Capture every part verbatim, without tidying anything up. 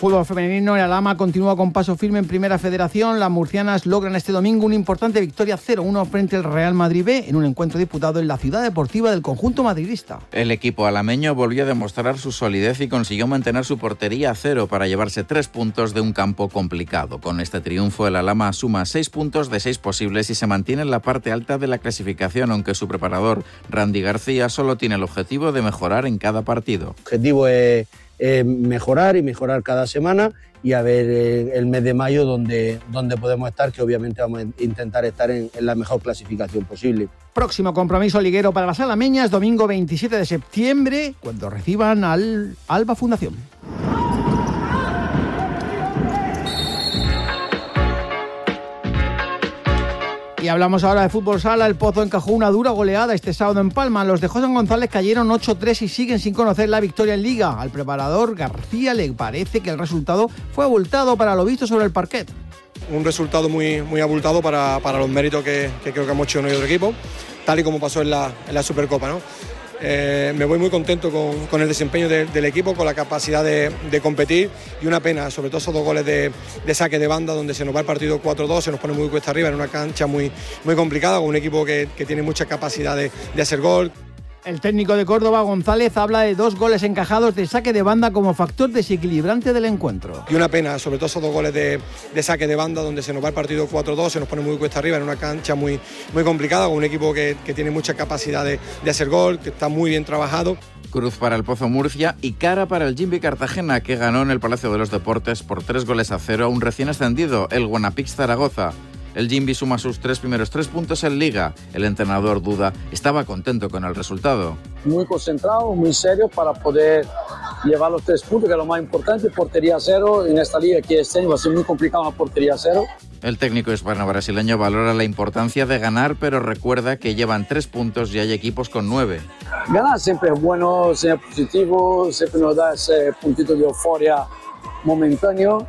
fútbol femenino, el Alhama continúa con paso firme en Primera Federación. Las murcianas logran este domingo una importante victoria cero uno frente al Real Madrid B en un encuentro disputado en la ciudad deportiva del conjunto madridista. El equipo alameño volvió a demostrar su solidez y consiguió mantener su portería a cero para llevarse tres puntos de un campo complicado. Con este triunfo, el Alhama suma seis puntos de seis posibles y se mantiene en la parte alta de la clasificación, aunque su preparador, Randy García, solo tiene el objetivo de mejorar en cada partido. El objetivo es eh, mejorar y mejorar cada semana y a ver eh, el mes de mayo donde, donde podemos estar, que obviamente vamos a intentar estar en, en la mejor clasificación posible. Próximo compromiso liguero para las alameñas, domingo veintisiete de septiembre, cuando reciban al Alba Fundación. Y hablamos ahora de fútbol sala. El Pozo encajó una dura goleada este sábado en Palma. Los de José González cayeron ocho tres y siguen sin conocer la victoria en Liga. Al preparador García le parece que el resultado fue abultado para lo visto sobre el parquet. Un resultado muy, muy abultado para, para los méritos que, que creo que hemos hecho uno y otro equipo, tal y como pasó en la, en la Supercopa, ¿no? Eh, me voy muy contento con, con el desempeño de, del equipo, con la capacidad de, de competir, y una pena, sobre todo esos dos goles de, de saque de banda donde se nos va el partido cuatro dos, se nos pone muy cuesta arriba en una cancha muy, muy complicada, con un equipo que, que tiene mucha capacidad de, de hacer gol. El técnico de Córdoba, González, habla de dos goles encajados de saque de banda como factor desequilibrante del encuentro. Y una pena, sobre todo esos dos goles de, de saque de banda donde se nos va el partido cuatro dos, se nos pone muy cuesta arriba en una cancha muy, muy complicada, con un equipo que, que tiene mucha capacidad de, de hacer gol, que está muy bien trabajado. Cruz para el Pozo Murcia y cara para el Jimbi Cartagena, que ganó en el Palacio de los Deportes por tres goles a cero a un recién ascendido, el Guanapix Zaragoza. El Jimbi suma sus tres primeros tres puntos en Liga. El entrenador Duda estaba contento con el resultado. Muy concentrado, muy serio para poder llevar los tres puntos, que es lo más importante. Portería cero en esta liga que este año va a ser muy complicado una portería cero. El técnico hispano-brasileño valora la importancia de ganar, pero recuerda que llevan tres puntos y hay equipos con nueve. Ganar siempre es bueno, siempre es positivo, siempre nos da ese puntito de euforia momentáneo.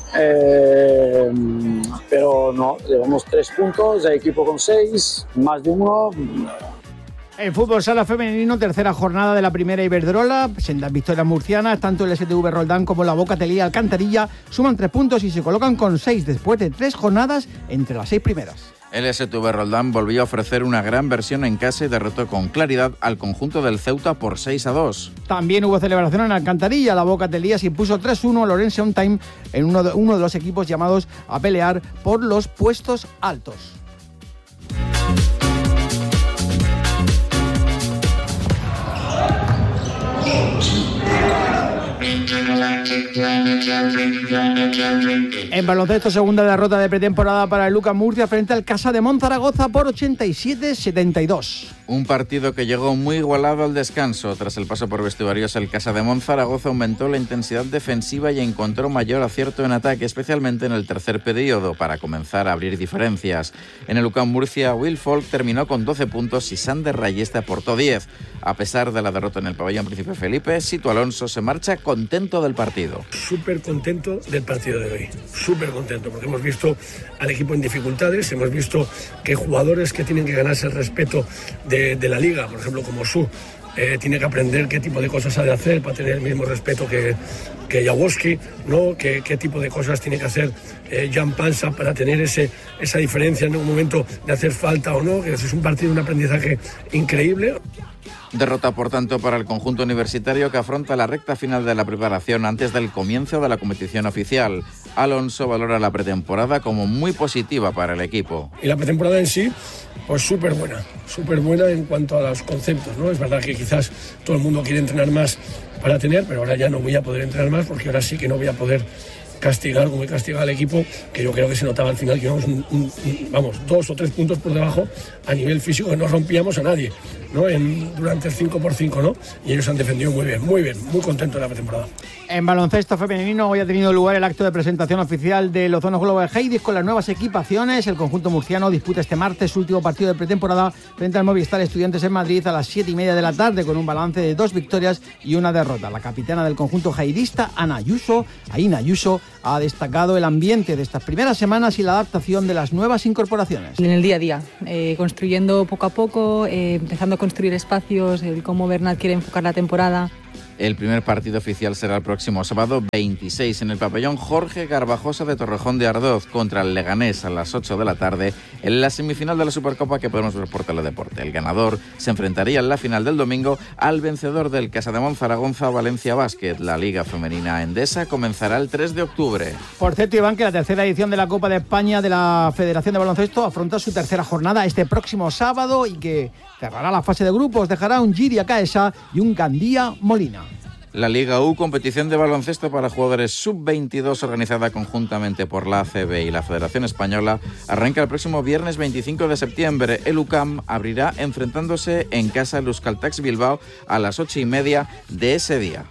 Eh, pero no, llevamos tres puntos, hay equipo con seis, más de uno. En fútbol sala femenino, tercera jornada de la primera Iberdrola, sendas victorias murcianas, tanto el S T V Roldán como la Boca Telía Alcantarilla suman tres puntos y se colocan con seis después de tres jornadas entre las seis primeras. El S T V Roldán volvió a ofrecer una gran versión en casa y derrotó con claridad al conjunto del Ceuta por seis a dos. También hubo celebración en Alcantarilla. La Boca Telía se impuso tres uno a Lorense On Time en uno de, uno de los equipos llamados a pelear por los puestos altos. En baloncesto, segunda derrota de pretemporada para el Lucas Murcia frente al Casa de Monzaragoza por ochenta y siete a setenta y dos. Un partido que llegó muy igualado al descanso. Tras el paso por vestuarios, el Casa de Monzaragoza aumentó la intensidad defensiva y encontró mayor acierto en ataque, especialmente en el tercer periodo, para comenzar a abrir diferencias. En el Lucas Murcia, Will Folk terminó con doce puntos y Sander Reyes aportó diez. A pesar de la derrota en el pabellón Príncipe Felipe, Sito Alonso se marcha contento del partido. Súper contento del partido de hoy, súper contento, porque hemos visto al equipo en dificultades, hemos visto que jugadores que tienen que ganarse el respeto de, de la liga, por ejemplo como Su, eh, tiene que aprender qué tipo de cosas ha de hacer para tener el mismo respeto que, que Jaworski, ¿no? ¿Qué, qué tipo de cosas tiene que hacer eh, Jan Pansa para tener ese, esa diferencia en un momento de hacer falta o no, que es un partido, un aprendizaje increíble. Derrota, por tanto, para el conjunto universitario que afronta la recta final de la preparación antes del comienzo de la competición oficial. Alonso valora la pretemporada como muy positiva para el equipo. Y la pretemporada en sí, pues súper buena, súper buena en cuanto a los conceptos, ¿no? Es verdad que quizás todo el mundo quiere entrenar más para tener, pero ahora ya no voy a poder entrenar más porque ahora sí que no voy a poder castigar como he castigado al equipo, que yo creo que se notaba al final que íbamos un, un, un, vamos, dos o tres puntos por debajo a nivel físico, que no rompíamos a nadie, ¿no? En, durante el cinco por cinco, ¿no? Y ellos han defendido muy bien, muy bien, muy contento de la pretemporada. En baloncesto femenino hoy ha tenido lugar el acto de presentación oficial de Ozono Global Heidis con las nuevas equipaciones. El conjunto murciano disputa este martes su último partido de pretemporada frente al Movistar Estudiantes en Madrid a las siete y media de la tarde con un balance de dos victorias y una derrota. La capitana del conjunto heidista, Ana Ayuso, Aina Ayuso, ha destacado el ambiente de estas primeras semanas y la adaptación de las nuevas incorporaciones. En el día a día, eh, construyendo poco a poco, eh, empezando a construir espacios, el cómo Bernat quiere enfocar la temporada. El primer partido oficial será el próximo sábado veintiséis en el pabellón Jorge Garbajosa de Torrejón de Ardoz contra el Leganés a las ocho de la tarde en la semifinal de la Supercopa que podemos ver por Teledeporte. El ganador se enfrentaría en la final del domingo al vencedor del Casademont Zaragoza Valencia Basket. La Liga Femenina Endesa comenzará el tres de octubre. Por cierto, Iván, que la tercera edición de la Copa de España de la Federación de Baloncesto afronta su tercera jornada este próximo sábado y que cerrará la fase de grupos, dejará un Giria Caesa y un Gandía Molina. La Liga U, competición de baloncesto para jugadores sub veintidós organizada conjuntamente por la A C B y la Federación Española, arranca el próximo viernes veinticinco de septiembre. El U C A M abrirá enfrentándose en casa al Euskaltex Bilbao a las ocho y media de ese día.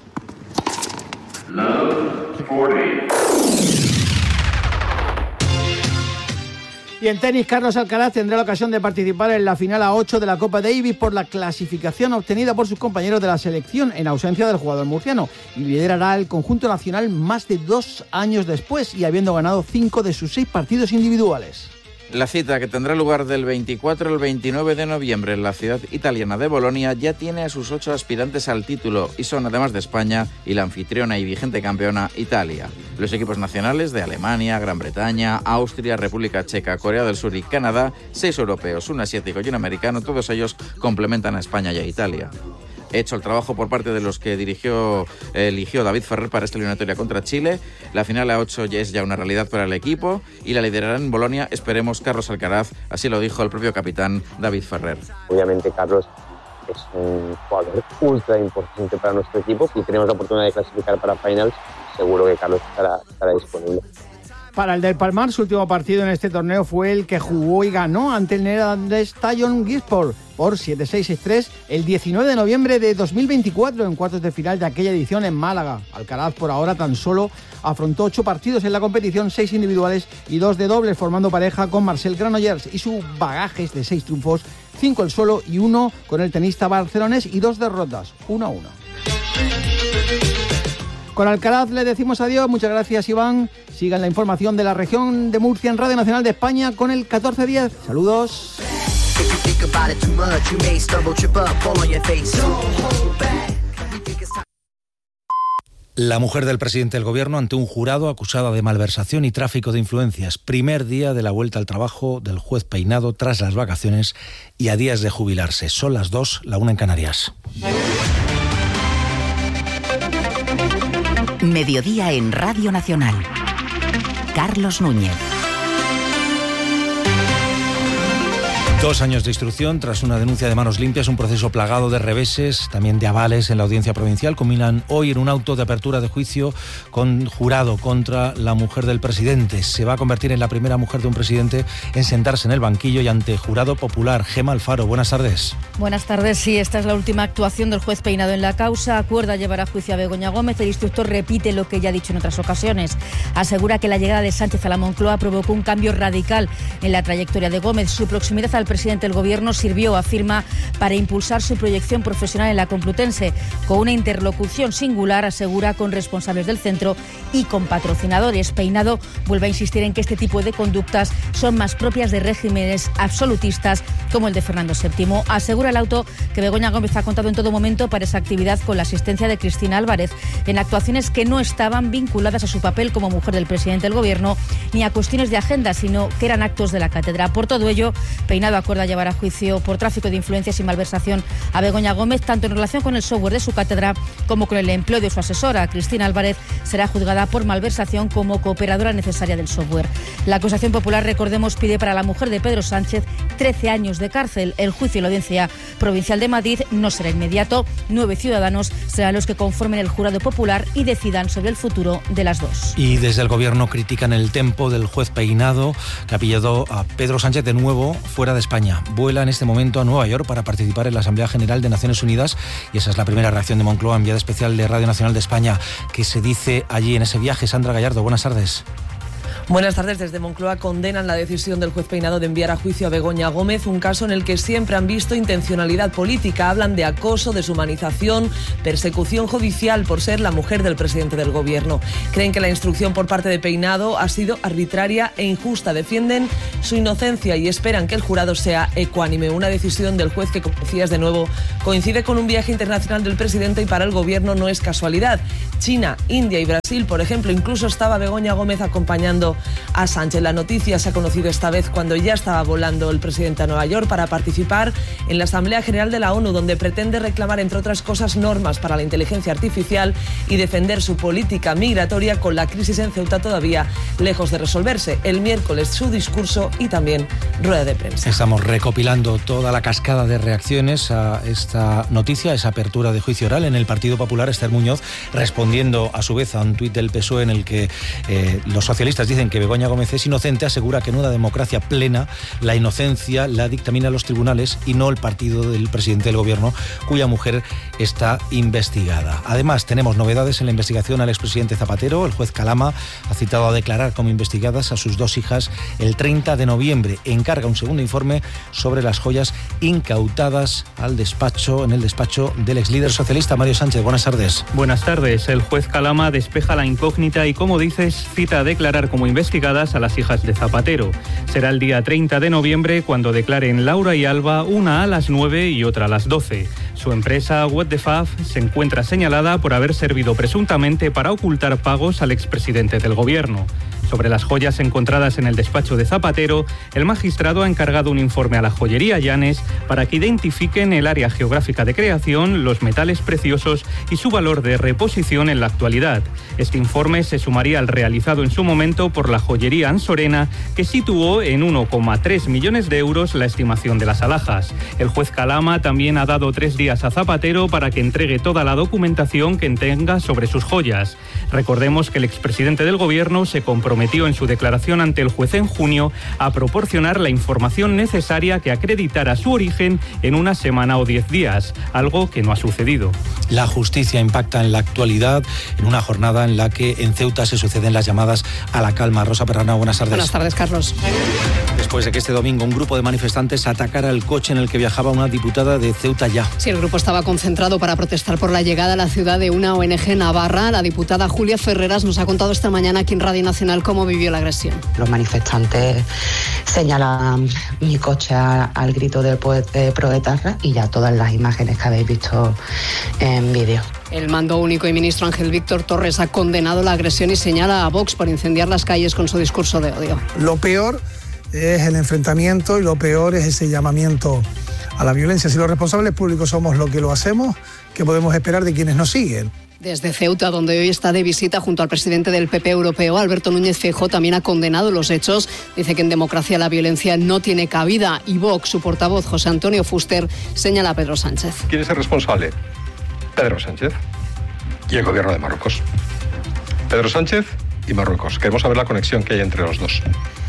Y en tenis, Carlos Alcaraz tendrá la ocasión de participar en la final a ocho de la Copa Davis por la clasificación obtenida por sus compañeros de la selección en ausencia del jugador murciano, y liderará el conjunto nacional más de dos años después y habiendo ganado cinco de sus seis partidos individuales. La cita, que tendrá lugar del veinticuatro al veintinueve de noviembre en la ciudad italiana de Bolonia, ya tiene a sus ocho aspirantes al título y son, además de España y la anfitriona y vigente campeona, Italia. Los equipos nacionales de Alemania, Gran Bretaña, Austria, República Checa, Corea del Sur y Canadá, seis europeos, un asiático y un americano, todos ellos complementan a España y a Italia. Hecho el trabajo por parte de los que dirigió, eh, eligió David Ferrer para esta eliminatoria contra Chile. La final a ocho ya es ya una realidad para el equipo y la liderará en Bolonia, esperemos, Carlos Alcaraz, así lo dijo el propio capitán David Ferrer. Obviamente Carlos es un jugador ultra importante para nuestro equipo. Si tenemos la oportunidad de clasificar para finals, seguro que Carlos estará, estará disponible. Para el del Palmar, su último partido en este torneo fue el que jugó y ganó ante el neerlandés Tajon Gisport por siete seis seis tres el diecinueve de noviembre de dos mil veinticuatro en cuartos de final de aquella edición en Málaga. Alcaraz por ahora tan solo afrontó ocho partidos en la competición, seis individuales y dos de dobles, formando pareja con Marcel Granollers, y su bagaje es de seis triunfos, cinco el solo y uno con el tenista barcelonés y dos derrotas, uno a uno. Con Alcaraz le decimos adiós. Muchas gracias, Iván. Sigan la información de la región de Murcia en Radio Nacional de España con el catorce diez. Saludos. La mujer del presidente del gobierno ante un jurado acusada de malversación y tráfico de influencias. Primer día de la vuelta al trabajo del juez Peinado tras las vacaciones y a días de jubilarse. Son las dos, la una en Canarias. Mediodía en Radio Nacional. Carlos Núñez. Dos años de instrucción tras una denuncia de manos limpias, un proceso plagado de reveses, también de avales en la audiencia provincial. Culminan hoy en un auto de apertura de juicio con jurado contra la mujer del presidente. Se va a convertir en la primera mujer de un presidente en sentarse en el banquillo y ante jurado popular. Gema Alfaro, buenas tardes. Buenas tardes, sí, esta es la última actuación del juez Peinado en la causa. Acuerda llevar a juicio a Begoña Gómez. El instructor repite lo que ya ha dicho en otras ocasiones. Asegura que la llegada de Sánchez a la Moncloa provocó un cambio radical en la trayectoria de Gómez. Su proximidad al presidente del gobierno sirvió, afirma, para impulsar su proyección profesional en la Complutense, con una interlocución singular, asegura, con responsables del centro y con patrocinadores. Peinado vuelve a insistir en que este tipo de conductas son más propias de regímenes absolutistas como el de Fernando séptimo. Asegura el auto que Begoña Gómez ha contado en todo momento para esa actividad con la asistencia de Cristina Álvarez en actuaciones que no estaban vinculadas a su papel como mujer del presidente del gobierno ni a cuestiones de agenda, sino que eran actos de la cátedra. Por todo ello, Peinado acuerda llevar a juicio por tráfico de influencias y malversación a Begoña Gómez, tanto en relación con el software de su cátedra como con el empleo de su asesora. Cristina Álvarez será juzgada por malversación como cooperadora necesaria del software. La acusación popular, recordemos, pide para la mujer de Pedro Sánchez trece años de cárcel. El juicio en la Audiencia Provincial de Madrid no será inmediato. Nueve ciudadanos serán los que conformen el jurado popular y decidan sobre el futuro de las dos. Y desde el gobierno critican el tempo del juez Peinado, que ha pillado a Pedro Sánchez de nuevo fuera de España. Vuela en este momento a Nueva York para participar en la Asamblea General de Naciones Unidas y esa es la primera reacción de Moncloa, enviada especial de Radio Nacional de España. ¿Qué se dice allí en ese viaje? Sandra Gallardo, buenas tardes. Buenas tardes. Desde Moncloa condenan la decisión del juez Peinado de enviar a juicio a Begoña Gómez, un caso en el que siempre han visto intencionalidad política. Hablan de acoso, deshumanización, persecución judicial por ser la mujer del presidente del gobierno. Creen que la instrucción por parte de Peinado ha sido arbitraria e injusta. Defienden su inocencia y esperan que el jurado sea ecuánime. Una decisión del juez que, como decías de nuevo, coincide con un viaje internacional del presidente y para el gobierno no es casualidad. China, India y Brasil, por ejemplo, incluso estaba Begoña Gómez acompañando a Sánchez. La noticia se ha conocido esta vez cuando ya estaba volando el presidente a Nueva York para participar en la Asamblea General de la ONU, donde pretende reclamar, entre otras cosas, normas para la inteligencia artificial y defender su política migratoria, con la crisis en Ceuta todavía lejos de resolverse. El miércoles su discurso y también rueda de prensa. Estamos recopilando toda la cascada de reacciones a esta noticia, a esa apertura de juicio oral en el Partido Popular. Esther Muñoz respondiendo a su vez a un tuit del P S O E en el que eh, los socialistas dicen que Begoña Gómez es inocente, asegura que en una democracia plena la inocencia la dictaminan los tribunales y no el partido del presidente del gobierno, cuya mujer está investigada. Además, tenemos novedades en la investigación al expresidente Zapatero. El juez Calama ha citado a declarar como investigadas a sus dos hijas el treinta de noviembre. Encarga un segundo informe sobre las joyas incautadas al despacho, en el despacho del ex líder socialista Mario Sánchez. Buenas tardes. Buenas tardes. El juez Calama despeja la incógnita y, como dices, cita a declarar como investigadas a las hijas de Zapatero. Será el día treinta de noviembre cuando declaren Laura y Alba, una a las nueve y otra a las doce. Su empresa, What the Faf, se encuentra señalada por haber servido presuntamente para ocultar pagos al expresidente del gobierno. Sobre las joyas encontradas en el despacho de Zapatero, el magistrado ha encargado un informe a la joyería Llanes para que identifiquen el área geográfica de creación, los metales preciosos y su valor de reposición en la actualidad. Este informe se sumaría al realizado en su momento por la joyería Ansorena, que situó en uno coma tres millones de euros la estimación de las alhajas. El juez Calama también ha dado tres días a Zapatero para que entregue toda la documentación que tenga sobre sus joyas. Recordemos que el expresidente del gobierno se comprometió en su declaración ante el juez en junio a proporcionar la información necesaria que acreditara su origen en una semana o diez días, algo que no ha sucedido. La justicia impacta en la actualidad en una jornada en la que en Ceuta se suceden las llamadas a la calma. Rosa Perrana, buenas tardes. Buenas tardes, Carlos. Después de que este domingo un grupo de manifestantes atacara el coche en el que viajaba una diputada de Ceuta Ya. Sí, el grupo estaba concentrado para protestar por la llegada a la ciudad de una O N G navarra. La diputada Julia Ferreras nos ha contado esta mañana aquí en Radio Nacional cómo vivió la agresión. Los manifestantes señalan mi coche al grito de Proetarra y ya todas las imágenes que habéis visto en vídeo. El mando único y ministro Ángel Víctor Torres ha condenado la agresión y señala a Vox por incendiar las calles con su discurso de odio. Lo peor es el enfrentamiento y lo peor es ese llamamiento a la violencia. Si los responsables públicos somos lo que lo hacemos, ¿qué podemos esperar de quienes nos siguen? Desde Ceuta, donde hoy está de visita junto al presidente del P P europeo, Alberto Núñez Feijóo, también ha condenado los hechos. Dice que en democracia la violencia no tiene cabida. Y Vox, su portavoz, José Antonio Fuster, señala a Pedro Sánchez. ¿Quién es el responsable? Pedro Sánchez y el gobierno de Marruecos. Pedro Sánchez y Marruecos. Queremos saber la conexión que hay entre los dos.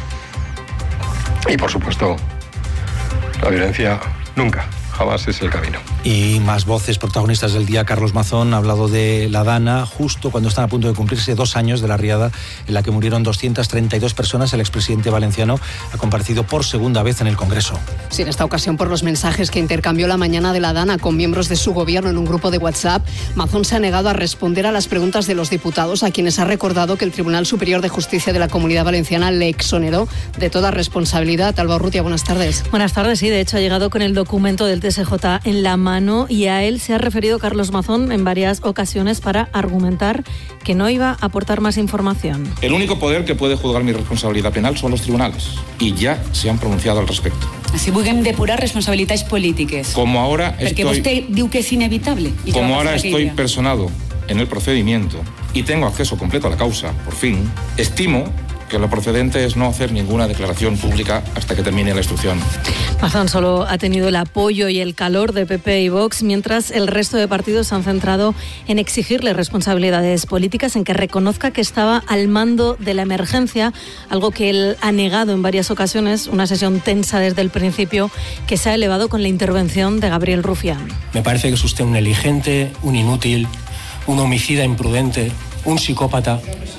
Y, por supuesto, la violencia nunca, jamás es el camino. Y más voces protagonistas del día. Carlos Mazón ha hablado de la Dana justo cuando están a punto de cumplirse dos años de la riada en la que murieron doscientas treinta y dos personas. El expresidente valenciano ha comparecido por segunda vez en el Congreso. Sí, en esta ocasión por los mensajes que intercambió la mañana de la Dana con miembros de su gobierno en un grupo de WhatsApp. Mazón se ha negado a responder a las preguntas de los diputados, a quienes ha recordado que el Tribunal Superior de Justicia de la Comunidad Valenciana le exoneró de toda responsabilidad. Alba Urrutia, buenas tardes. Buenas tardes, sí, de hecho ha llegado con el documento del T S J en la mano y a él se ha referido Carlos Mazón en varias ocasiones para argumentar que no iba a aportar más información. El único poder que puede juzgar mi responsabilidad penal son los tribunales y ya se han pronunciado al respecto. Si vulguem depurar responsabilitats polítiques. Como ahora Perquè estoy, vostè diu que es inevitable. I como que ahora estoy personado en el procedimiento y tengo acceso completo a la causa, por fin, estimo que lo procedente es no hacer ninguna declaración pública hasta que termine la instrucción. Mazón solo ha tenido el apoyo y el calor de P P y Vox, mientras el resto de partidos se han centrado en exigirle responsabilidades políticas, en que reconozca que estaba al mando de la emergencia, algo que él ha negado en varias ocasiones, una sesión tensa desde el principio que se ha elevado con la intervención de Gabriel Rufián. Me parece que es usted un negligente, un inútil, un homicida imprudente, un psicópata.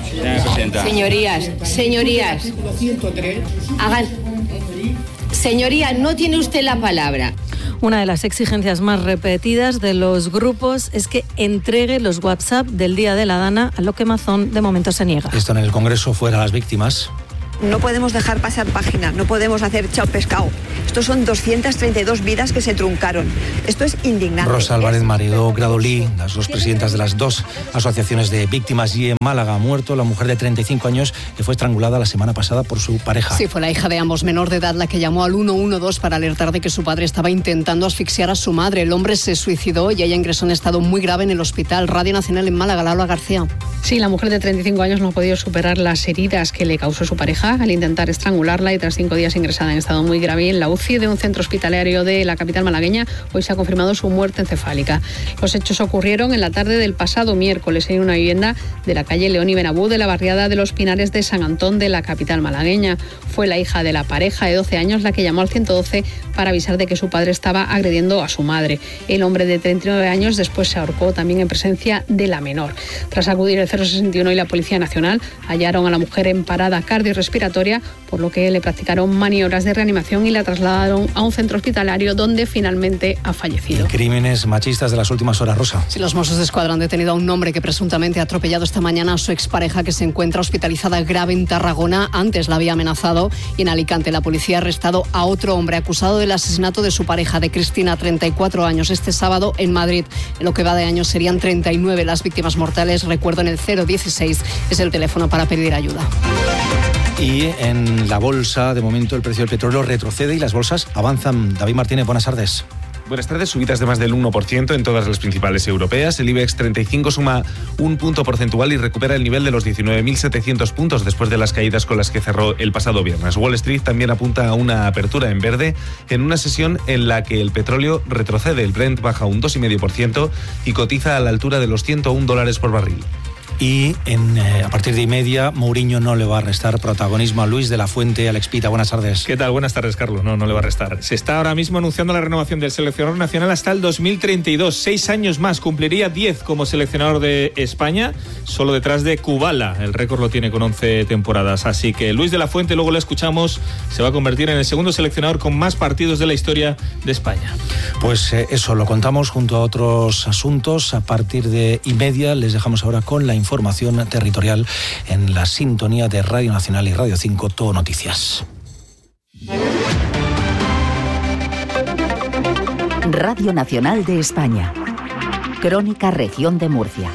Señorías, señorías, hagan... Señoría, no tiene usted la palabra. Una de las exigencias más repetidas de los grupos es que entregue los WhatsApp del Día de la Dana, a lo que Mazón de momento se niega. Esto en el Congreso fuera las víctimas. No podemos dejar pasar página, no podemos hacer chao pescado. Estos son doscientas treinta y dos vidas que se truncaron. Esto es indignante. Rosa Álvarez Maridó Gradolí, las dos presidentas de las dos asociaciones de víctimas, y en Málaga ha muerto la mujer de treinta y cinco años que fue estrangulada la semana pasada por su pareja. Sí, fue la hija de ambos, menor de edad, la que llamó al uno uno dos para alertar de que su padre estaba intentando asfixiar a su madre. El hombre se suicidó y ella ingresó en estado muy grave en el hospital. Radio Nacional en Málaga, Laura García. Sí, la mujer de treinta y cinco años no ha podido superar las heridas que le causó su pareja al intentar estrangularla y tras cinco días ingresada en estado muy grave en la U C I de un centro hospitalario de la capital malagueña, hoy se ha confirmado su muerte encefálica. Los hechos ocurrieron en la tarde del pasado miércoles en una vivienda de la calle León y Benabú de la barriada de Los Pinares de San Antón de la capital malagueña. Fue la hija de la pareja de doce años la que llamó al ciento doce para avisar de que su padre estaba agrediendo a su madre. El hombre de treinta y nueve años después se ahorcó también en presencia de la menor. Tras acudir el cero sesenta y uno y la Policía Nacional, hallaron a la mujer en parada cardiorrespiratoria, por lo que le practicaron maniobras de reanimación y la trasladaron a un centro hospitalario donde finalmente ha fallecido. Crímenes machistas de las últimas horas, Rosa. Sí, los Mossos de Escuadra han detenido a un hombre que presuntamente ha atropellado esta mañana a su expareja, que se encuentra hospitalizada grave en Tarragona. Antes la había amenazado. Y en Alicante la policía ha arrestado a otro hombre acusado del asesinato de su pareja, de Cristina, treinta y cuatro años, este sábado en Madrid. En lo que va de año serían treinta y nueve las víctimas mortales. Recuerdo, en el cero dieciséis es el teléfono para pedir ayuda. Y en la bolsa, de momento, el precio del petróleo retrocede y las bolsas avanzan. David Martínez, buenas tardes. Buenas tardes, subidas de más del uno por ciento en todas las principales europeas. El IBEX treinta y cinco suma un punto porcentual y recupera el nivel de los diecinueve mil setecientos puntos después de las caídas con las que cerró el pasado viernes. Wall Street también apunta a una apertura en verde en una sesión en la que el petróleo retrocede. El Brent baja un dos coma cinco por ciento y cotiza a la altura de los ciento un dólares por barril. Y en, eh, a partir de y media, Mourinho no le va a restar protagonismo a Luis de la Fuente. Alex Pita, buenas tardes. ¿Qué tal? Buenas tardes, Carlos. No, no le va a restar. Se está ahora mismo anunciando la renovación del seleccionador nacional hasta el dos mil treinta y dos. Seis años más. Cumpliría diez como seleccionador de España, solo detrás de Kubala. El récord lo tiene con once temporadas. Así que Luis de la Fuente, luego le escuchamos, se va a convertir en el segundo seleccionador con más partidos de la historia de España. Pues eh, eso lo contamos junto a otros asuntos. A partir de y media les dejamos ahora con la información información territorial en la sintonía de Radio Nacional y Radio cinco, Todo Noticias. Radio Nacional de España. Crónica Región de Murcia.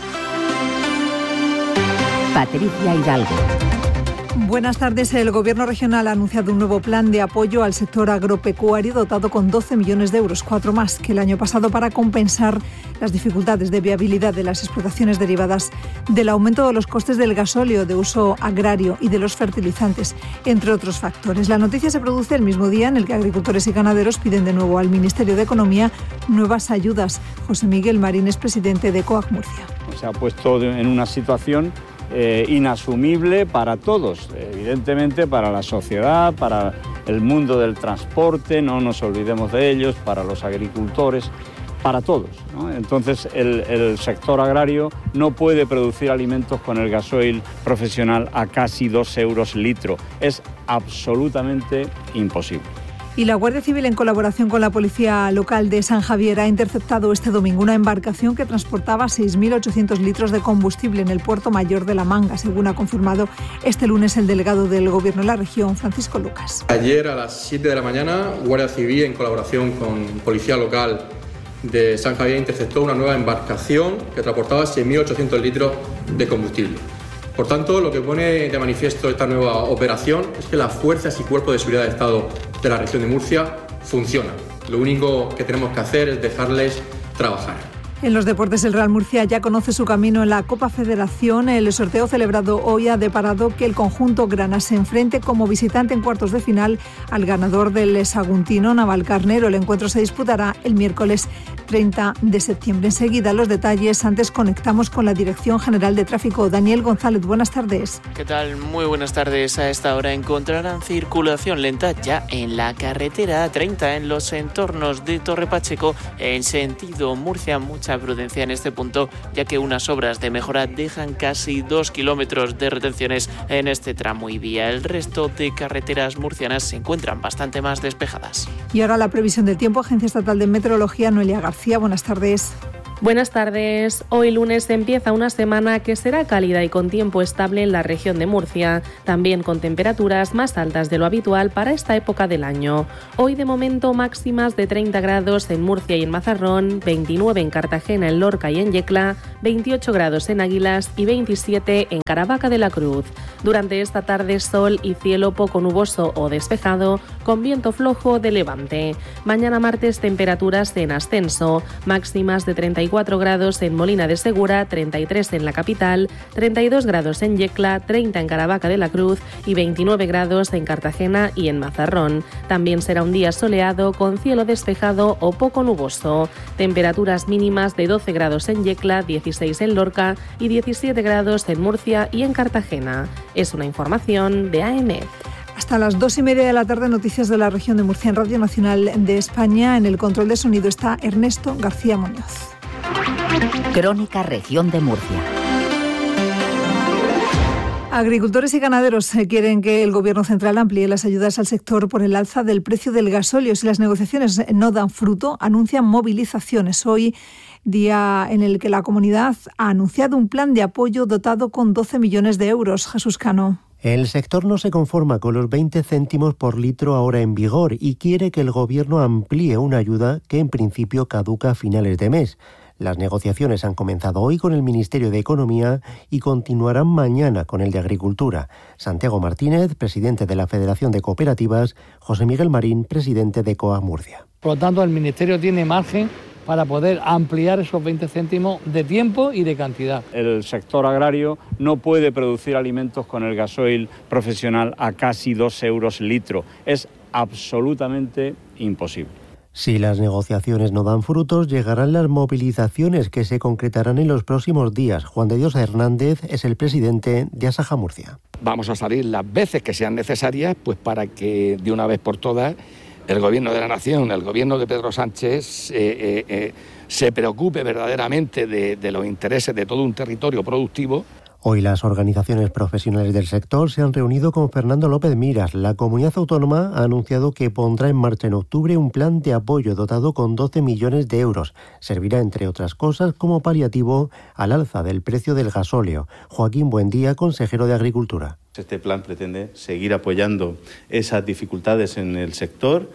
Patricia Hidalgo. Buenas tardes. El Gobierno regional ha anunciado un nuevo plan de apoyo al sector agropecuario dotado con doce millones de euros, cuatro más que el año pasado, para compensar las dificultades de viabilidad de las explotaciones derivadas del aumento de los costes del gasóleo de uso agrario y de los fertilizantes, entre otros factores. La noticia se produce el mismo día en el que agricultores y ganaderos piden de nuevo al Ministerio de Economía nuevas ayudas. José Miguel Marín es presidente de COAG Murcia. Se ha puesto en una situación Eh, inasumible para todos, evidentemente para la sociedad, para el mundo del transporte, no nos olvidemos de ellos, para los agricultores, para todos, ¿no? Entonces el, el sector agrario no puede producir alimentos con el gasoil profesional a casi dos euros litro, es absolutamente imposible. Y la Guardia Civil, en colaboración con la Policía Local de San Javier, ha interceptado este domingo una embarcación que transportaba seis mil ochocientos litros de combustible en el puerto mayor de La Manga, según ha confirmado este lunes el delegado del Gobierno en la región, Francisco Lucas. Ayer a las siete de la mañana, Guardia Civil, en colaboración con Policía Local de San Javier, interceptó una nueva embarcación que transportaba seis mil ochocientos litros de combustible. Por tanto, lo que pone de manifiesto esta nueva operación es que las fuerzas y cuerpos de seguridad del Estado de la región de Murcia funcionan. Lo único que tenemos que hacer es dejarles trabajar. En los deportes, el Real Murcia ya conoce su camino en la Copa Federación. El sorteo celebrado hoy ha deparado que el conjunto grana se enfrente como visitante en cuartos de final al ganador del saguntino Navalcarnero. El encuentro se disputará el miércoles treinta de septiembre. Enseguida los detalles. Antes conectamos con la Dirección General de Tráfico. Daniel González, buenas tardes. ¿Qué tal? Muy buenas tardes. A esta hora encontrarán circulación lenta ya en la carretera A treinta en los entornos de Torre Pacheco en sentido Murcia. Mucha Esa prudencia en este punto, ya que unas obras de mejora dejan casi dos kilómetros de retenciones en este tramo y vía. El resto de carreteras murcianas se encuentran bastante más despejadas. Y ahora la previsión del tiempo, Agencia Estatal de Meteorología, Noelia García, buenas tardes. Buenas tardes. Hoy lunes empieza una semana que será cálida y con tiempo estable en la región de Murcia, también con temperaturas más altas de lo habitual para esta época del año. Hoy de momento máximas de treinta grados en Murcia y en Mazarrón, veintinueve en Cartagena, en Lorca y en Yecla, veintiocho grados en Águilas y veintisiete en Caravaca de la Cruz. Durante esta tarde sol y cielo poco nuboso o despejado, con viento flojo de levante. Mañana martes temperaturas en ascenso, máximas de treinta y cuatro grados en Molina de Segura, treinta y tres en la capital, treinta y dos grados en Yecla, treinta en Caravaca de la Cruz y veintinueve grados en Cartagena y en Mazarrón. También será un día soleado con cielo despejado o poco nuboso. Temperaturas mínimas de doce grados en Yecla, dieciséis en Lorca y diecisiete grados en Murcia y en Cartagena. Es una información de A M E. Hasta las dos y media de la tarde, noticias de la región de Murcia en Radio Nacional de España. En el control de sonido está Ernesto García Muñoz. Crónica Región de Murcia. Agricultores y ganaderos quieren que el Gobierno central amplíe las ayudas al sector por el alza del precio del gasóleo. Si las negociaciones no dan fruto, anuncian movilizaciones. Hoy, día en el que la comunidad ha anunciado un plan de apoyo dotado con doce millones de euros. Jesús Cano. El sector no se conforma con los veinte céntimos por litro ahora en vigor y quiere que el Gobierno amplíe una ayuda que en principio caduca a finales de mes. Las negociaciones han comenzado hoy con el Ministerio de Economía y continuarán mañana con el de Agricultura. Santiago Martínez, presidente de la Federación de Cooperativas, José Miguel Marín, presidente de COAG Murcia. Por lo tanto, el Ministerio tiene margen para poder ampliar esos veinte céntimos de tiempo y de cantidad. El sector agrario no puede producir alimentos con el gasoil profesional a casi dos euros el litro. Es absolutamente imposible. Si las negociaciones no dan frutos, llegarán las movilizaciones que se concretarán en los próximos días. Juan de Dios Hernández es el presidente de Asaja Murcia. Vamos a salir las veces que sean necesarias, pues para que de una vez por todas el Gobierno de la Nación, el Gobierno de Pedro Sánchez, eh, eh, eh, se preocupe verdaderamente de, de los intereses de todo un territorio productivo. Hoy las organizaciones profesionales del sector se han reunido con Fernando López Miras. La comunidad autónoma ha anunciado que pondrá en marcha en octubre un plan de apoyo dotado con doce millones de euros. Servirá, entre otras cosas, como paliativo al alza del precio del gasóleo. Joaquín Buendía, consejero de Agricultura. Este plan pretende seguir apoyando esas dificultades en el sector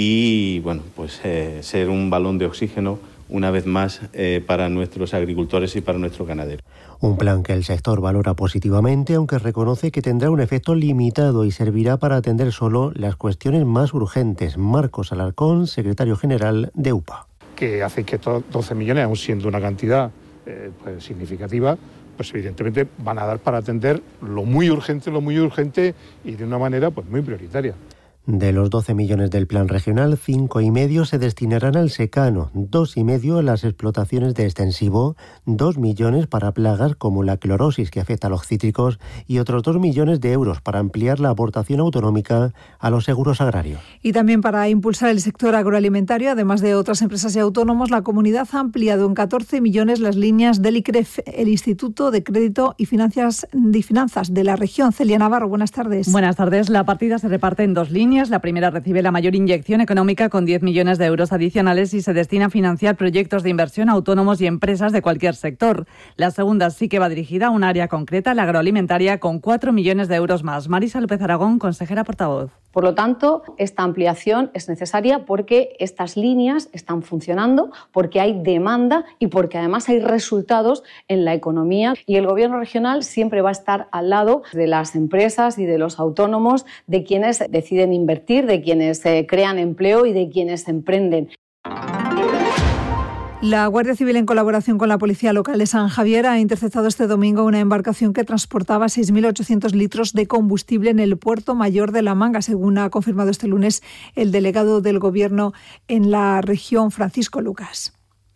y, bueno, pues eh, ser un balón de oxígeno una vez más eh, para nuestros agricultores y para nuestros ganaderos. Un plan que el sector valora positivamente, aunque reconoce que tendrá un efecto limitado y servirá para atender solo las cuestiones más urgentes. Marcos Alarcón, secretario general de U P A. Que hace que estos doce millones, aún siendo una cantidad eh, pues significativa, pues evidentemente van a dar para atender lo muy urgente, lo muy urgente y de una manera pues muy prioritaria. De los doce millones del plan regional, cinco y medio se destinarán al secano, dos y medio a las explotaciones de extensivo, dos millones para plagas como la clorosis que afecta a los cítricos y otros dos millones de euros para ampliar la aportación autonómica a los seguros agrarios. Y también para impulsar el sector agroalimentario, además de otras empresas y autónomos, la comunidad ha ampliado en catorce millones las líneas del I C R E F, el Instituto de Crédito y Finanzas de, Finanzas de la región. Celia Navarro, buenas tardes. Buenas tardes. La partida se reparte en dos líneas. La primera recibe la mayor inyección económica con diez millones de euros adicionales y se destina a financiar proyectos de inversión autónomos y empresas de cualquier sector. La segunda sí que va dirigida a un área concreta, la agroalimentaria, con cuatro millones de euros más. Marisa López Aragón, consejera portavoz. Por lo tanto, esta ampliación es necesaria porque estas líneas están funcionando, porque hay demanda y porque además hay resultados en la economía. Y el Gobierno regional siempre va a estar al lado de las empresas y de los autónomos, de quienes deciden invertir, de quienes eh, crean empleo y de quienes emprenden. La Guardia Civil, en colaboración con la Policía Local de San Javier, ha interceptado este domingo una embarcación que transportaba seis mil ochocientos litros de combustible en el puerto mayor de La Manga, según ha confirmado este lunes el delegado del Gobierno en la región, Francisco Lucas.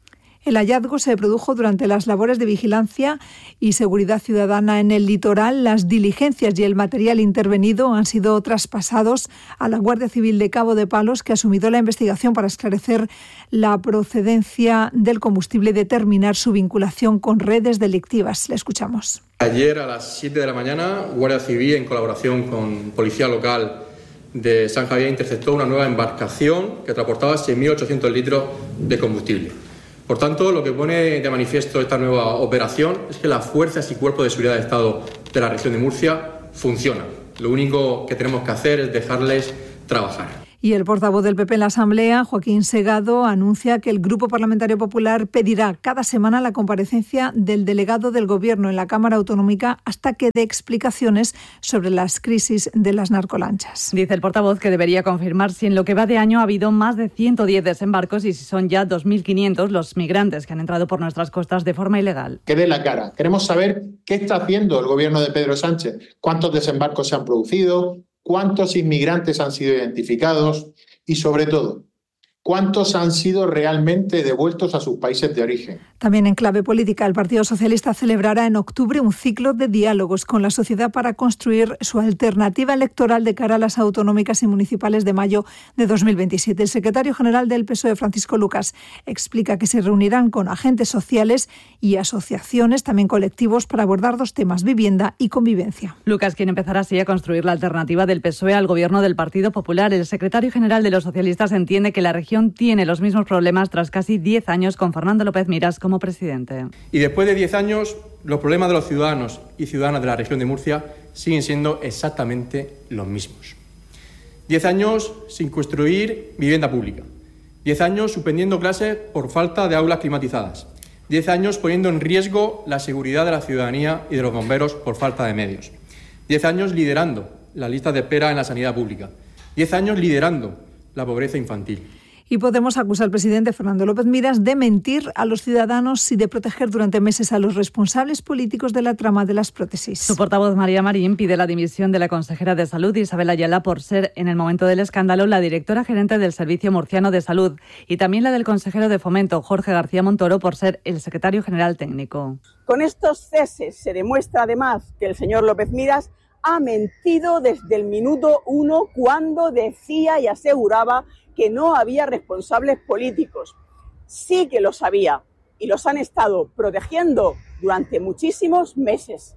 El hallazgo se produjo durante las labores de vigilancia y seguridad ciudadana en el litoral. Las diligencias y el material intervenido han sido traspasados a la Guardia Civil de Cabo de Palos, que ha asumido la investigación para esclarecer la procedencia del combustible y determinar su vinculación con redes delictivas. Le escuchamos. Ayer a las siete de la mañana, Guardia Civil, en colaboración con Policía Local de San Javier, interceptó una nueva embarcación que transportaba seis mil ochocientos litros de combustible. Por tanto, lo que pone de manifiesto esta nueva operación es que las fuerzas y cuerpos de seguridad del Estado de la región de Murcia funcionan. Lo único que tenemos que hacer es dejarles trabajar. Y el portavoz del P P en la Asamblea, Joaquín Segado, anuncia que el Grupo Parlamentario Popular pedirá cada semana la comparecencia del delegado del Gobierno en la Cámara Autonómica hasta que dé explicaciones sobre las crisis de las narcolanchas. Dice el portavoz que debería confirmar si en lo que va de año ha habido más de ciento diez desembarcos y si son ya dos mil quinientos los migrantes que han entrado por nuestras costas de forma ilegal. Que dé la cara. Queremos saber qué está haciendo el Gobierno de Pedro Sánchez, cuántos desembarcos se han producido, cuántos inmigrantes han sido identificados y, sobre todo, cuántos han sido realmente devueltos a sus países de origen. También en clave política, el Partido Socialista celebrará en octubre un ciclo de diálogos con la sociedad para construir su alternativa electoral de cara a las autonómicas y municipales de mayo de dos mil veintisiete. El secretario general del P S O E, Francisco Lucas, explica que se reunirán con agentes sociales y asociaciones, también colectivos, para abordar dos temas: vivienda y convivencia. Lucas quiere empezar así a construir la alternativa del P S O E al gobierno del Partido Popular. El secretario general de los socialistas entiende que la región tiene los mismos problemas tras casi diez años con Fernando López Miras como presidente. Y después de diez años, los problemas de los ciudadanos y ciudadanas de la región de Murcia siguen siendo exactamente los mismos. Diez años sin construir vivienda pública. Diez años suspendiendo clases por falta de aulas climatizadas. Diez años poniendo en riesgo la seguridad de la ciudadanía y de los bomberos por falta de medios. Diez años liderando las listas de espera en la sanidad pública. Diez años liderando la pobreza infantil. Y Podemos acusa al presidente Fernando López Miras de mentir a los ciudadanos y de proteger durante meses a los responsables políticos de la trama de las prótesis. Su portavoz, María Marín, pide la dimisión de la consejera de Salud, Isabel Ayala, por ser, en el momento del escándalo, la directora gerente del Servicio Murciano de Salud, y también la del consejero de Fomento, Jorge García Montoro, por ser el secretario general técnico. Con estos ceses se demuestra además que el señor López Miras ha mentido desde el minuto uno cuando decía y aseguraba que no había responsables políticos. Sí que los había y los han estado protegiendo durante muchísimos meses.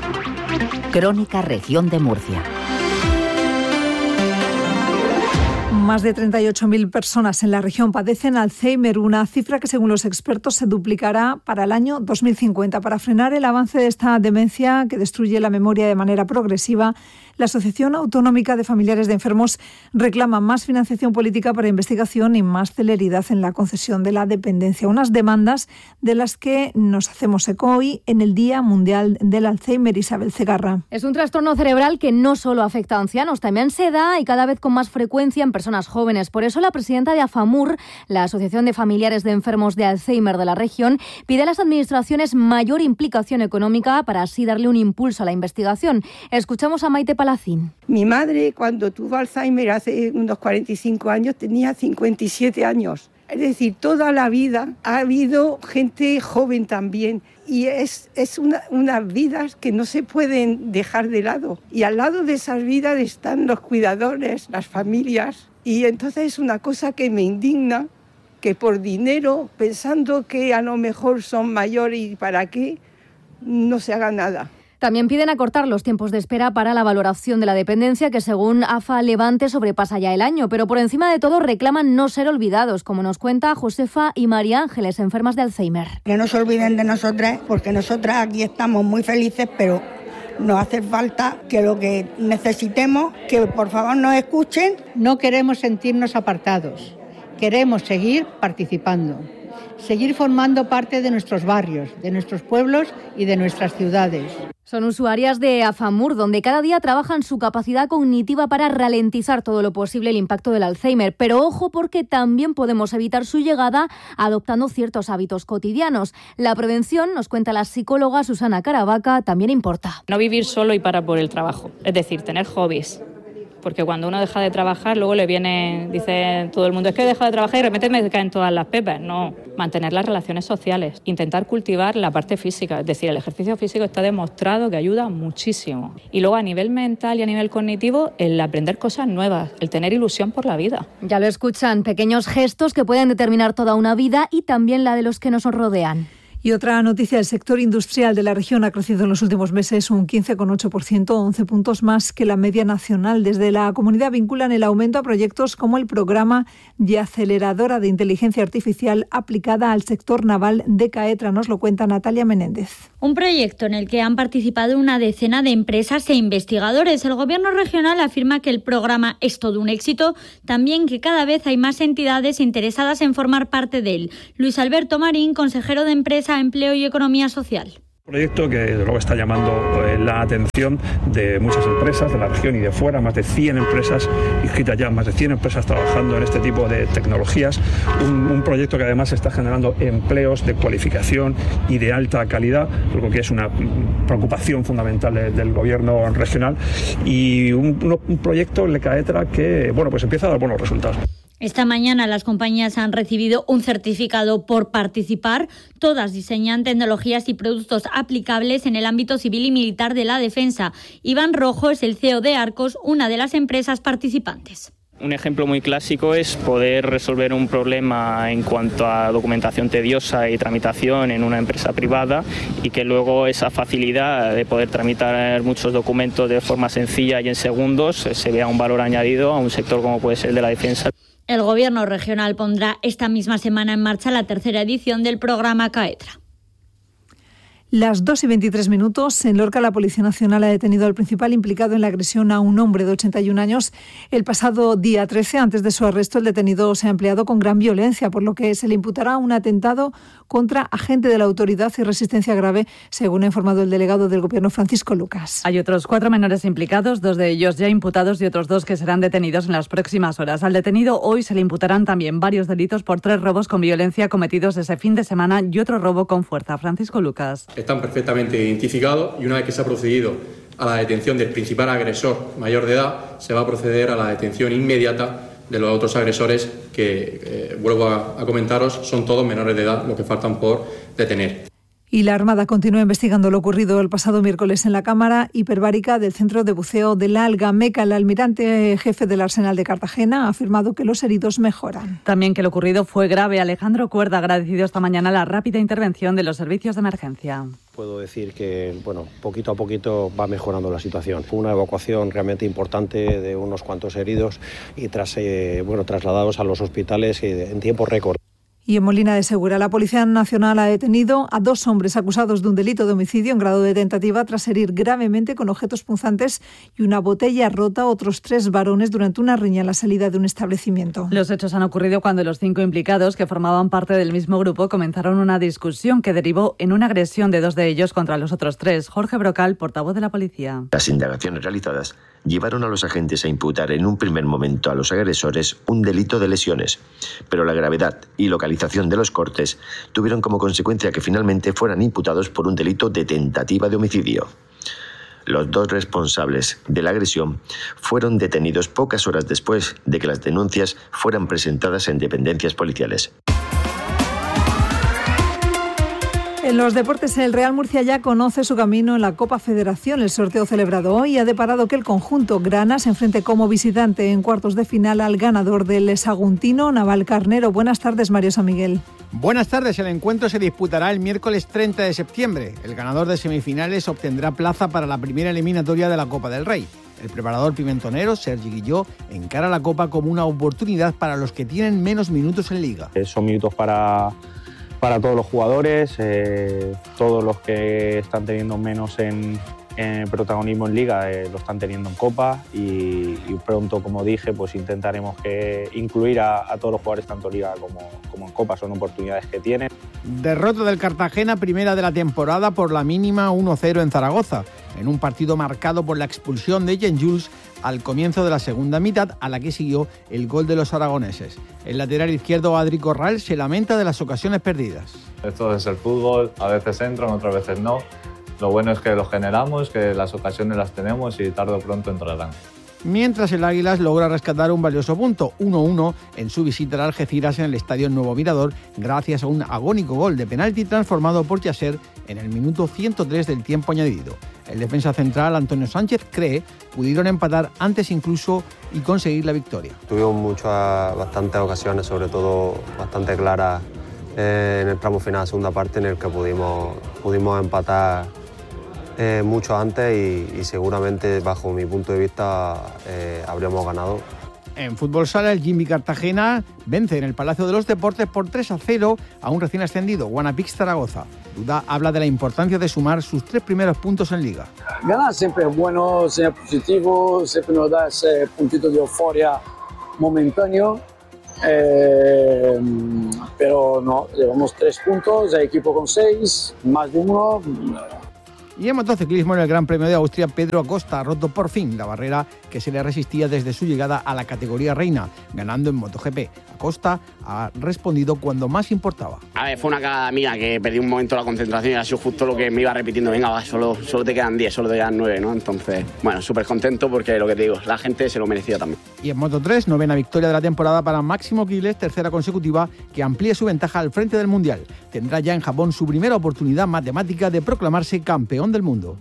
Crónica Región de Murcia. Más de treinta y ocho mil personas en la región padecen Alzheimer, una cifra que según los expertos se duplicará para el año dos mil cincuenta. Para frenar el avance de esta demencia que destruye la memoria de manera progresiva, la Asociación Autonómica de Familiares de Enfermos reclama más financiación política para investigación y más celeridad en la concesión de la dependencia. Unas demandas de las que nos hacemos eco hoy en el Día Mundial del Alzheimer. Isabel Cegarra. Es un trastorno cerebral que no solo afecta a ancianos, también se da y cada vez con más frecuencia en personas jóvenes. Por eso la presidenta de AFAMUR, la Asociación de Familiares de Enfermos de Alzheimer de la región, pide a las administraciones mayor implicación económica para así darle un impulso a la investigación. Escuchamos a Maite Palacín. Mi madre, cuando tuvo Alzheimer hace unos cuarenta y cinco años, tenía cincuenta y siete años. Es decir, toda la vida ha habido gente joven también y es, es una, unas vidas que no se pueden dejar de lado. Y al lado de esas vidas están los cuidadores, las familias. Y entonces es una cosa que me indigna, que por dinero, pensando que a lo mejor son mayores y para qué, no se haga nada. También piden acortar los tiempos de espera para la valoración de la dependencia, que según AFA Levante sobrepasa ya el año. Pero por encima de todo reclaman no ser olvidados, como nos cuenta Josefa y María Ángeles, enfermas de Alzheimer. Que no se olviden de nosotras, porque nosotras aquí estamos muy felices, pero nos hace falta que lo que necesitemos, que por favor nos escuchen. No queremos sentirnos apartados, queremos seguir participando, seguir formando parte de nuestros barrios, de nuestros pueblos y de nuestras ciudades. Son usuarias de AFAMUR, donde cada día trabajan su capacidad cognitiva para ralentizar todo lo posible el impacto del Alzheimer. Pero ojo, porque también podemos evitar su llegada adoptando ciertos hábitos cotidianos. La prevención, nos cuenta la psicóloga Susana Caravaca, también importa. No vivir solo y para por el trabajo, es decir, tener hobbies. porque cuando uno deja de trabajar, luego le viene, dice todo el mundo, es que he dejado de trabajar y de repente me caen todas las pepas. No, mantener las relaciones sociales, intentar cultivar la parte física, es decir, el ejercicio físico está demostrado que ayuda muchísimo. Y luego a nivel mental y a nivel cognitivo, el aprender cosas nuevas, el tener ilusión por la vida. Ya lo escuchan, pequeños gestos que pueden determinar toda una vida y también la de los que nos rodean. Y otra noticia, el sector industrial de la región ha crecido en los últimos meses un quince coma ocho por ciento, once puntos más que la media nacional. Desde la comunidad vinculan el aumento a proyectos como el programa de aceleradora de inteligencia artificial aplicada al sector naval de Caetra. Nos lo cuenta Natalia Menéndez. Un proyecto en el que han participado una decena de empresas e investigadores. El Gobierno regional afirma que el programa es todo un éxito, también que cada vez hay más entidades interesadas en formar parte de él. Luis Alberto Marín, consejero de Empresa, Empleo y Economía Social. Proyecto que desde luego está llamando la atención de muchas empresas de la región y de fuera, más de cien empresas inscritas ya, más de cien empresas trabajando en este tipo de tecnologías. Un, un proyecto que además está generando empleos de cualificación y de alta calidad, algo que es una preocupación fundamental de, del gobierno regional, y un, un proyecto, el de Caetra, que bueno, pues empieza a dar buenos resultados. Esta mañana las compañías han recibido un certificado por participar. Todas diseñan tecnologías y productos aplicables en el ámbito civil y militar de la defensa. Iván Rojo es el C E O de Arcos, una de las empresas participantes. Un ejemplo muy clásico es poder resolver un problema en cuanto a documentación tediosa y tramitación en una empresa privada, y que luego esa facilidad de poder tramitar muchos documentos de forma sencilla y en segundos se vea un valor añadido a un sector como puede ser el de la defensa. El Gobierno regional pondrá esta misma semana en marcha la tercera edición del programa Caetra. Las dos y veintitrés minutos. En Lorca, la Policía Nacional ha detenido al principal implicado en la agresión a un hombre de ochenta y un años el pasado día trece. Antes de su arresto, el detenido se ha empleado con gran violencia, por lo que se le imputará un atentado contra agente de la autoridad y resistencia grave, según ha informado el delegado del Gobierno, Francisco Lucas. Hay otros cuatro menores implicados, dos de ellos ya imputados y otros dos que serán detenidos en las próximas horas. Al detenido hoy se le imputarán también varios delitos por tres robos con violencia cometidos ese fin de semana y otro robo con fuerza. Francisco Lucas. Están perfectamente identificados, y una vez que se ha procedido a la detención del principal agresor mayor de edad, se va a proceder a la detención inmediata de los otros agresores que, eh, vuelvo a, a comentaros, son todos menores de edad, los que faltan por detener. Y la Armada continúa investigando lo ocurrido el pasado miércoles en la cámara hiperbárica del Centro de Buceo de la Algameca. El almirante jefe del Arsenal de Cartagena ha afirmado que los heridos mejoran. También que lo ocurrido fue grave. Alejandro Cuerda ha agradecido esta mañana la rápida intervención de los servicios de emergencia. Puedo decir que, bueno, poquito a poquito va mejorando la situación. Fue una evacuación realmente importante de unos cuantos heridos y tras, eh, bueno, trasladados a los hospitales en tiempo récord. Y en Molina de Segura, la Policía Nacional ha detenido a dos hombres acusados de un delito de homicidio en grado de tentativa tras herir gravemente con objetos punzantes y una botella rota a otros tres varones durante una riña en la salida de un establecimiento. Los hechos han ocurrido cuando los cinco implicados, que formaban parte del mismo grupo, comenzaron una discusión que derivó en una agresión de dos de ellos contra los otros tres. Jorge Brocal, portavoz de la policía. Las indagaciones realizadas llevaron a los agentes a imputar en un primer momento a los agresores un delito de lesiones, pero la gravedad y localización de los cortes tuvieron como consecuencia que finalmente fueran imputados por un delito de tentativa de homicidio. Los dos responsables de la agresión fueron detenidos pocas horas después de que las denuncias fueran presentadas en dependencias policiales. En los deportes, el Real Murcia ya conoce su camino en la Copa Federación. El sorteo celebrado hoy ha deparado que el conjunto grana se enfrente como visitante en cuartos de final al ganador del saguntino, Navalcarnero. Buenas tardes, Mario San Miguel. Buenas tardes. El encuentro se disputará el miércoles treinta de septiembre. El ganador de semifinales obtendrá plaza para la primera eliminatoria de la Copa del Rey. El preparador pimentonero, Sergi Guilló, encara la Copa como una oportunidad para los que tienen menos minutos en Liga. Son minutos para... para todos los jugadores, eh, todos los que están teniendo menos en, en protagonismo en Liga eh, lo están teniendo en Copa y, y pronto, como dije, pues intentaremos que incluir a, a todos los jugadores tanto en Liga como, como en Copa. Son oportunidades que tienen. Derrota del Cartagena, primera de la temporada, por la mínima uno cero en Zaragoza, en un partido marcado por la expulsión de Jean Jules al comienzo de la segunda mitad, a la que siguió el gol de los aragoneses. El lateral izquierdo, Adri Corral, se lamenta de las ocasiones perdidas. Esto es el fútbol, a veces entran, otras veces no. Lo bueno es que los generamos, que las ocasiones las tenemos y tarde o pronto entrarán. mientras el Águilas logra rescatar un valioso punto, uno a uno, en su visita al Algeciras en el Estadio Nuevo Mirador, gracias a un agónico gol de penalti transformado por Yasser en el minuto ciento tres del tiempo añadido. El defensa central, Antonio Sánchez, cree pudieron empatar antes incluso y conseguir la victoria. Tuvimos muchas, bastantes ocasiones, sobre todo bastante claras, eh, en el tramo final, segunda parte, en el que pudimos, pudimos empatar eh, mucho antes y, y seguramente, bajo mi punto de vista, eh, habríamos ganado. En fútbol sala, el Jimmy Cartagena vence en el Palacio de los Deportes por tres a cero a un recién ascendido, Guanapix Zaragoza. Duda habla de la importancia de sumar sus tres primeros puntos en Liga. Ganar siempre es bueno, siempre es positivo, siempre nos da ese puntito de euforia momentáneo, eh, pero no, llevamos tres puntos, hay equipo con seis, más de uno. Y en motociclismo, en el Gran Premio de Austria, Pedro Acosta ha roto por fin la barrera que se le resistía desde su llegada a la categoría reina, ganando en MotoGP. Acosta ha respondido cuando más importaba. A ver, fue una cagada mía que perdí un momento la concentración y ha sido justo lo que me iba repitiendo. Venga, va, solo, solo te quedan diez, solo te quedan nueve, ¿no? Entonces, bueno, súper contento porque lo que te digo, la gente se lo merecía también. Y en Moto tres, novena victoria de la temporada para Máximo Quiles, tercera consecutiva, que amplía su ventaja al frente del Mundial. Tendrá ya en Japón su primera oportunidad matemática de proclamarse campeón del mundo.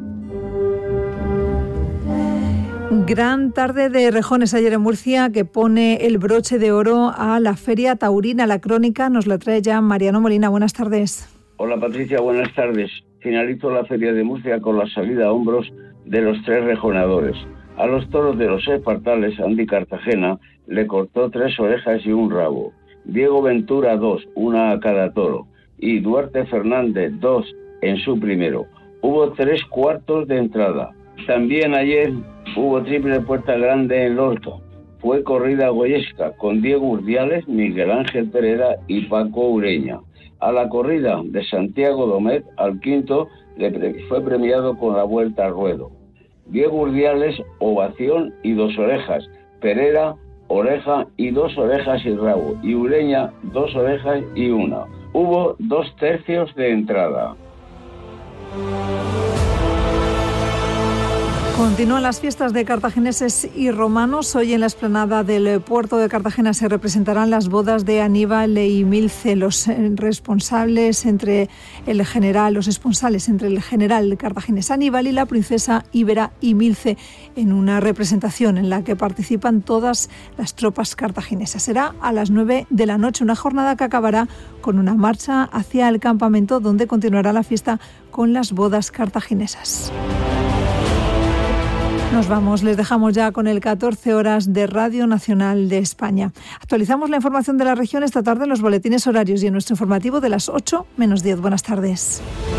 Gran tarde de rejones ayer en Murcia que pone el broche de oro a la Feria Taurina. La crónica nos la trae ya Mariano Molina. Buenas tardes. Hola Patricia, buenas tardes. Finalizó la Feria de Murcia con la salida a hombros de los tres rejonadores. A los toros de los espartales, Andy Cartagena le cortó tres orejas y un rabo. Diego Ventura, dos, una a cada toro. Y Duarte Fernández, dos en su primero. Hubo tres cuartos de entrada. También ayer hubo triple puerta grande en Lorto. Fue corrida goyesca con Diego Urdiales, Miguel Ángel Pereira y Paco Ureña. A la corrida de Santiago Domet, al quinto, le pre- fue premiado con la vuelta al ruedo. Diego Urdiales, ovación y dos orejas. Pereira, oreja y dos orejas y rabo. Y Ureña, dos orejas y una. Hubo dos tercios de entrada. Continúan las fiestas de cartagineses y romanos. Hoy en la explanada del puerto de Cartagena se representarán las bodas de Aníbal y Milce, los responsables entre el general, los esponsales entre el general cartaginés Aníbal y la princesa Ibera y Milce, en una representación en la que participan todas las tropas cartaginesas. Será a las nueve de la noche, una jornada que acabará con una marcha hacia el campamento donde continuará la fiesta con las bodas cartaginesas. Nos vamos, les dejamos ya con el catorce horas de Radio Nacional de España. Actualizamos la información de la región esta tarde en los boletines horarios y en nuestro informativo de las ocho menos diez. Buenas tardes.